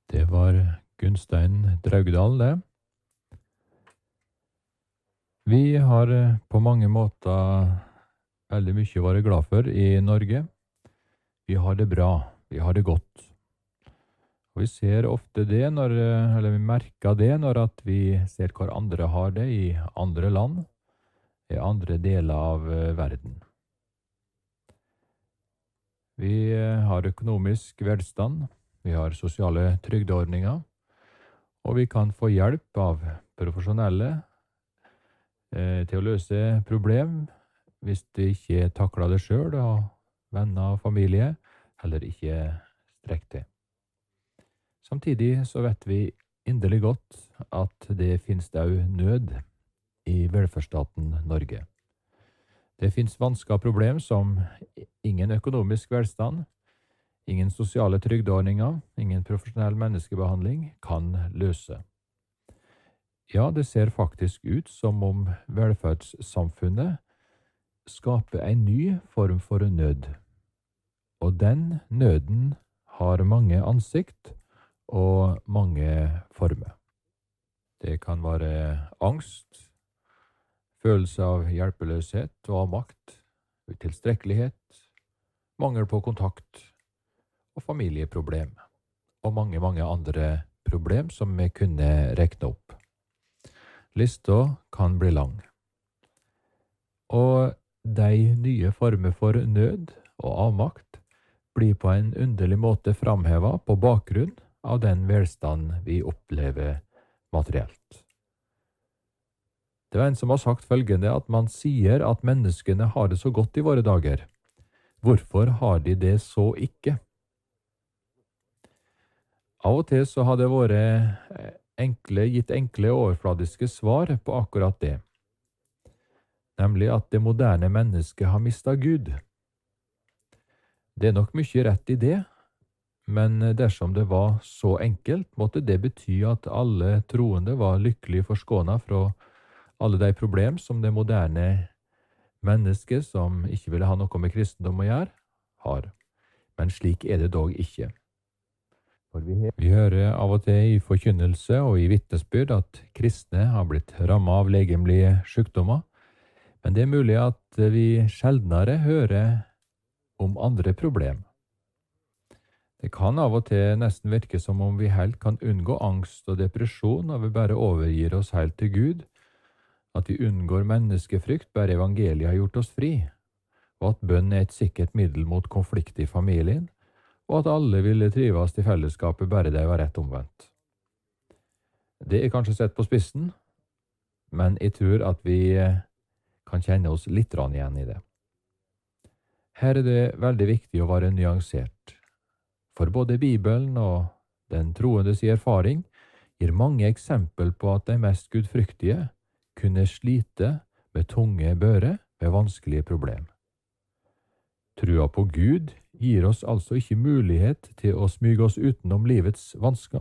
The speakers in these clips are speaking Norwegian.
Det var Gunstein Draugdal, det. Vi har på mange måter veldig mye å være glad for i Norge. Vi har det bra, vi har det godt. Og vi ser ofte det eller vi merker det når at vi ser hvor andre har det i andre land, i andre deler av verden. Vi har økonomisk velstand, vi har sosiale trygdeordninger, og vi kan få hjelp av profesjonelle til å løse problem hvis de ikke takler det selv, og venner og familie heller ikke strekker til. Samtidig så vet vi inderlig godt at det finnes da nød i velferdsstaten Norge. Det finnes vansker og problem som ingen økonomisk velstand, ingen sosiale trygdeordninger, ingen profesjonell menneskebehandling kan løse. Ja, det ser faktisk ut som om velferdssamfunnet skaper en ny form for nød. Og den nøden har mange ansikt og mange former. Det kan være angst, følelse av hjelpeløshet og avmakt, utilstrekkelighet, mangel på kontakt og familieproblem, og mange andre problem som vi kunne rekne opp. Lista kan bli lang. Og de nye former for nød og avmakt blir på en underlig måte framhevet på bakgrunn av den velstand vi opplever materielt. Det er en som har sagt følgende, at man sier at menneskene har det så godt i våre dager. Hvorfor har de det så ikke? Av og til så har det vært gitt enkle overfladiske svar på akkurat det. Nemlig at det moderne mennesket har mistet Gud. Det er nok mye rett i det, men dersom det var så enkelt, måtte det bety at alle troende var lykkelig forskånet fra alle de problem som det moderne mennesket, som ikke ville ha noe med kristendom å gjøre, har. Men slik er det dog ikke. For vi hører av og til i forkynnelse og i vitnesbyrd at kristne har blitt rammet av legemlige sykdommer, men det er mulig at vi sjeldnere hører om andre problem. Det kan av og til nesten virke som om vi helt kan unngå angst og depresjon når vi bare overgir oss helt til Gud, at vi unngår menneskefrykt bare evangeliet har gjort oss fri, og at bønn er et sikkert middel mot konflikt i familien, og at alle ville trives i fellesskapet bare de var rett omvendt. Det er kanskje sett på spissen, men jeg tror at vi kan kjenne oss litt igjen i det. Her er det veldig viktig å være nyansert, for både Bibelen og den troendes erfaring gir mange eksempel på at de mest gudfryktige kunne slite med tunge bører ved vanskelige problem. Trua på Gud gir oss altså ikke mulighet til å smyge oss utenom livets vansker.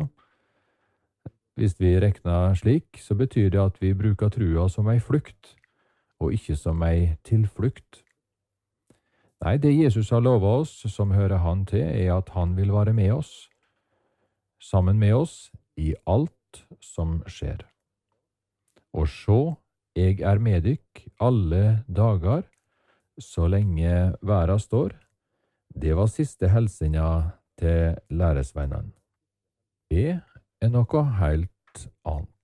Hvis vi regner slik, så betyr det at vi bruker trua som ei flukt, og ikke som ei tilflukt. Nei, det Jesus har lovet oss, som hører han til, er at han vil være med oss, sammen med oss, i alt som skjer. Og sjå, jeg er med dykk alle dager, så lenge verda står. Det var siste hilsena til læresvennen. Det er noe helt annet.